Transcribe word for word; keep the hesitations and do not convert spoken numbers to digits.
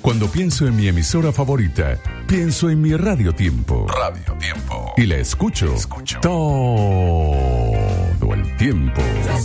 Cuando pienso en mi emisora favorita, pienso en mi Radio Tiempo. Radio Tiempo. Y la escucho, escucho. todo el tiempo.